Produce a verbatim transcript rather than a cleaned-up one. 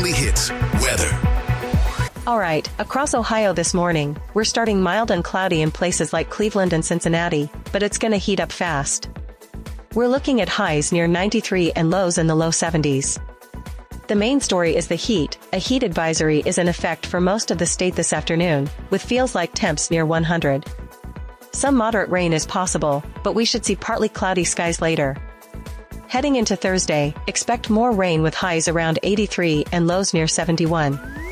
Weekly Hits weather. All right, across Ohio this morning, we're starting mild and cloudy in places like Cleveland and Cincinnati, but it's gonna heat up fast. We're looking at highs near ninety-three and lows in the low seventies. The main story is the heat. A heat advisory is in effect for most of the state this afternoon, with feels-like temps near one hundred. Some moderate rain is possible, but we should see partly cloudy skies later. Heading into Thursday, expect more rain with highs around eighty-three and lows near seventy-one.